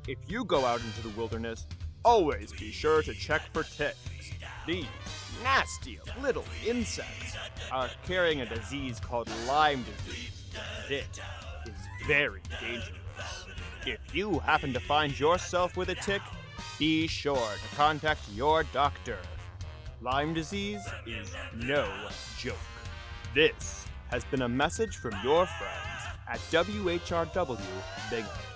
If you go out into the wilderness, always be sure to check for ticks. These nasty little insects are carrying a disease called Lyme disease. This is very dangerous. If you happen to find yourself with a tick, be sure to contact your doctor. Lyme disease is no joke. This has been a message from your friends at WHRW Big Hope.